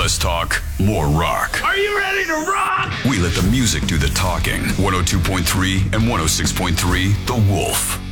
Less talk, more rock. Are you ready to rock? We let the music do the talking. 102.3 and 106.3 The Wolf.